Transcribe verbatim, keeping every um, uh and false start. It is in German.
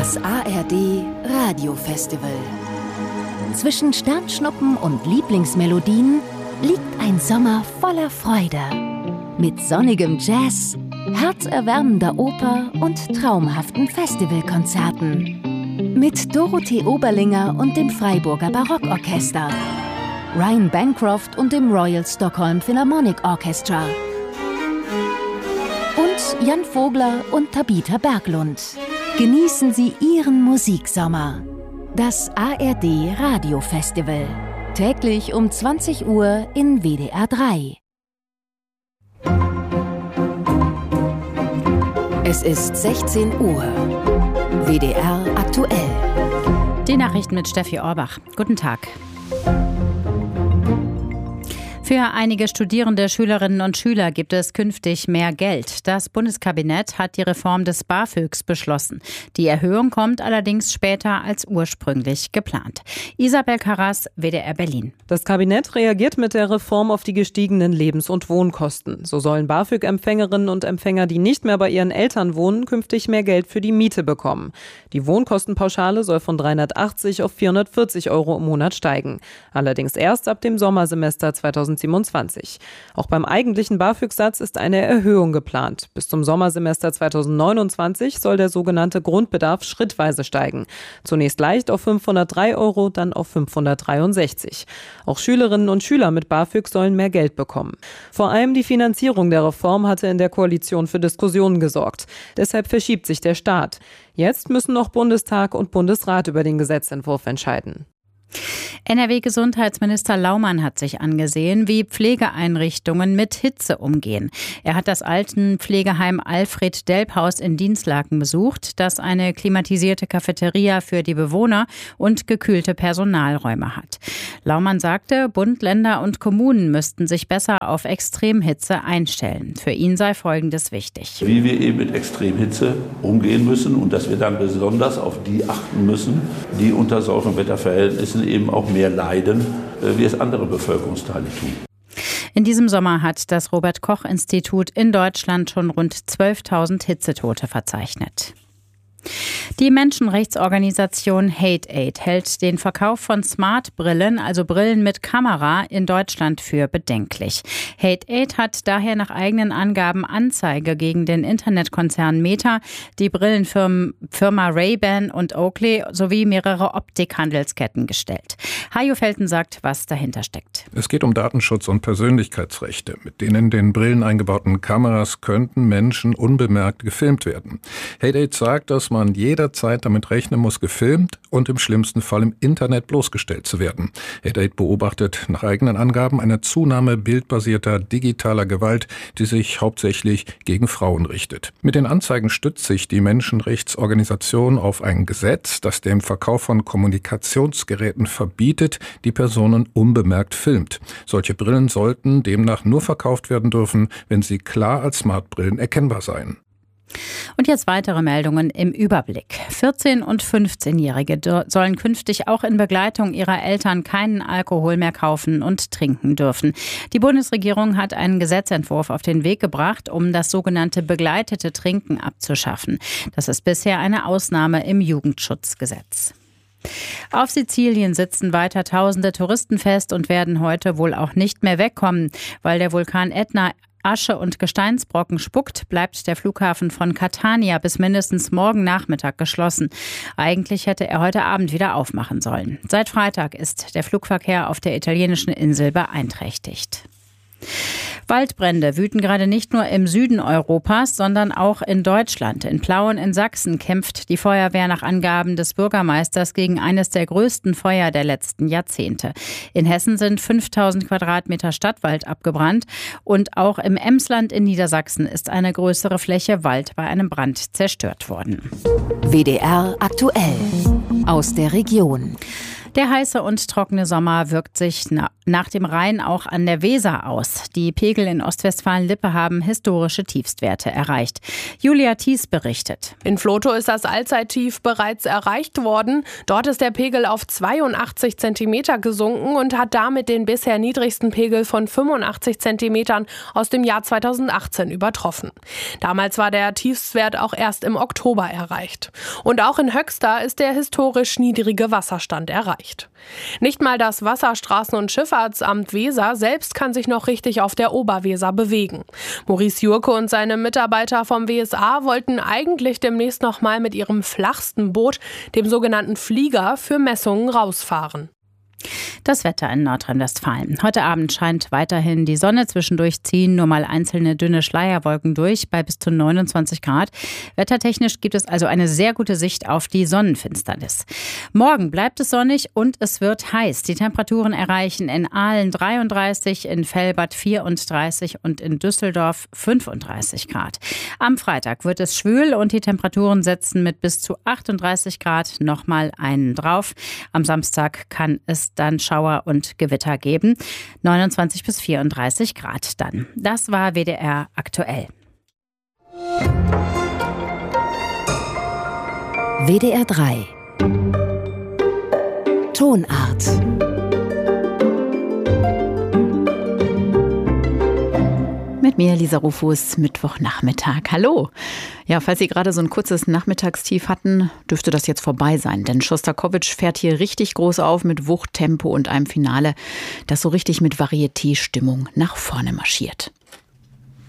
Das A R D Radiofestival. Zwischen Sternschnuppen und Lieblingsmelodien liegt ein Sommer voller Freude. Mit sonnigem Jazz, herzerwärmender Oper und traumhaften Festivalkonzerten. Mit Dorothee Oberlinger und dem Freiburger Barockorchester, Ryan Bancroft und dem Royal Stockholm Philharmonic Orchestra und Jan Vogler und Tabitha Berglund. Genießen Sie Ihren Musiksommer. Das A R D Radiofestival. Täglich um zwanzig Uhr in W D R drei. Es ist sechzehn Uhr. W D R aktuell. Die Nachrichten mit Steffi Orbach. Guten Tag. Für einige Studierende, Schülerinnen und Schüler gibt es künftig mehr Geld. Das Bundeskabinett hat die Reform des BAföGs beschlossen. Die Erhöhung kommt allerdings später als ursprünglich geplant. Isabel Karras, W D R Berlin. Das Kabinett reagiert mit der Reform auf die gestiegenen Lebens- und Wohnkosten. So sollen BAföG-Empfängerinnen und Empfänger, die nicht mehr bei ihren Eltern wohnen, künftig mehr Geld für die Miete bekommen. Die Wohnkostenpauschale soll von dreihundertachtzig auf vierhundertvierzig Euro im Monat steigen. Allerdings erst ab dem Sommersemester zweitausendsiebenundzwanzig. Auch beim eigentlichen BAföG-Satz ist eine Erhöhung geplant. Bis zum Sommersemester zweitausendneunundzwanzig soll der sogenannte Grundbedarf schrittweise steigen. Zunächst leicht auf fünfhundertdrei Euro, dann auf fünfhundertdreiundsechzig. Auch Schülerinnen und Schüler mit BAföG sollen mehr Geld bekommen. Vor allem die Finanzierung der Reform hatte in der Koalition für Diskussionen gesorgt. Deshalb verschiebt sich der Start. Jetzt müssen noch Bundestag und Bundesrat über den Gesetzentwurf entscheiden. N R W-Gesundheitsminister Laumann hat sich angesehen, wie Pflegeeinrichtungen mit Hitze umgehen. Er hat das Altenpflegeheim Alfred-Delp-Haus in Dinslaken besucht, das eine klimatisierte Cafeteria für die Bewohner und gekühlte Personalräume hat. Laumann sagte, Bund, Länder und Kommunen müssten sich besser auf Extremhitze einstellen. Für ihn sei Folgendes wichtig: Wie wir eben mit Extremhitze umgehen müssen und dass wir dann besonders auf die achten müssen, die unter solchen Wetterverhältnissen eben auch mehr leiden, wie es andere Bevölkerungsteile tun. In diesem Sommer hat das Robert-Koch-Institut in Deutschland schon rund zwölftausend Hitzetote verzeichnet. Die Menschenrechtsorganisation Hate-Aid hält den Verkauf von Smart-Brillen, also Brillen mit Kamera, in Deutschland für bedenklich. Hate-Aid hat daher nach eigenen Angaben Anzeige gegen den Internetkonzern Meta, die Brillenfirmen Firma Ray-Ban und Oakley sowie mehrere Optikhandelsketten gestellt. Hajo Felten sagt, was dahinter steckt. Es geht um Datenschutz und Persönlichkeitsrechte. Mit den in den Brillen eingebauten Kameras könnten Menschen unbemerkt gefilmt werden. Hate-Aid sagt, dass man jederzeit damit rechnen muss, gefilmt und im schlimmsten Fall im Internet bloßgestellt zu werden. Hate-Aid beobachtet nach eigenen Angaben eine Zunahme bildbasierter digitaler Gewalt, die sich hauptsächlich gegen Frauen richtet. Mit den Anzeigen stützt sich die Menschenrechtsorganisation auf ein Gesetz, das den Verkauf von Kommunikationsgeräten verbietet, die Personen unbemerkt filmt. Solche Brillen sollten demnach nur verkauft werden dürfen, wenn sie klar als Smartbrillen erkennbar seien. Und jetzt weitere Meldungen im Überblick. vierzehn- und fünfzehnjährige sollen künftig auch in Begleitung ihrer Eltern keinen Alkohol mehr kaufen und trinken dürfen. Die Bundesregierung hat einen Gesetzentwurf auf den Weg gebracht, um das sogenannte begleitete Trinken abzuschaffen. Das ist bisher eine Ausnahme im Jugendschutzgesetz. Auf Sizilien sitzen weiter tausende Touristen fest und werden heute wohl auch nicht mehr wegkommen, weil der Vulkan Ätna Asche und Gesteinsbrocken spuckt, bleibt der Flughafen von Catania bis mindestens morgen Nachmittag geschlossen. Eigentlich hätte er heute Abend wieder aufmachen sollen. Seit Freitag ist der Flugverkehr auf der italienischen Insel beeinträchtigt. Waldbrände wüten gerade nicht nur im Süden Europas, sondern auch in Deutschland. In Plauen in Sachsen kämpft die Feuerwehr nach Angaben des Bürgermeisters gegen eines der größten Feuer der letzten Jahrzehnte. In Hessen sind fünftausend Quadratmeter Stadtwald abgebrannt und auch im Emsland in Niedersachsen ist eine größere Fläche Wald bei einem Brand zerstört worden. W D R aktuell aus der Region. Der heiße und trockene Sommer wirkt sich na, nach dem Rhein auch an der Weser aus. Die Pegel in Ostwestfalen-Lippe haben historische Tiefstwerte erreicht. Julia Thies berichtet. In Vlotho ist das Allzeittief bereits erreicht worden. Dort ist der Pegel auf zweiundachtzig Zentimeter gesunken und hat damit den bisher niedrigsten Pegel von fünfundachtzig Zentimetern aus dem Jahr zweitausendachtzehn übertroffen. Damals war der Tiefstwert auch erst im Oktober erreicht. Und auch in Höxter ist der historisch niedrige Wasserstand erreicht. Nicht mal das Wasserstraßen- und Schifffahrtsamt Weser selbst kann sich noch richtig auf der Oberweser bewegen. Maurice Jurke und seine Mitarbeiter vom W S A wollten eigentlich demnächst noch mal mit ihrem flachsten Boot, dem sogenannten Flieger, für Messungen rausfahren. Das Wetter in Nordrhein-Westfalen. Heute Abend scheint weiterhin die Sonne. Zwischendurch ziehen nur mal einzelne dünne Schleierwolken durch bei bis zu neunundzwanzig Grad. Wettertechnisch gibt es also eine sehr gute Sicht auf die Sonnenfinsternis. Morgen bleibt es sonnig und es wird heiß. Die Temperaturen erreichen in Aalen dreiunddreißig, in Velbert vierunddreißig und in Düsseldorf fünfunddreißig Grad. Am Freitag wird es schwül und die Temperaturen setzen mit bis zu achtunddreißig Grad nochmal einen drauf. Am Samstag kann es dann Schauer und Gewitter geben. neunundzwanzig bis vierunddreißig Grad dann. Das war W D R aktuell. W D R drei Tonart. Mit mir, Lisa Rufus, Mittwochnachmittag. Hallo. Ja, falls Sie gerade so ein kurzes Nachmittagstief hatten, dürfte das jetzt vorbei sein. Denn Schostakowitsch fährt hier richtig groß auf mit Wucht, Tempo und einem Finale, das so richtig mit Varieté-Stimmung nach vorne marschiert.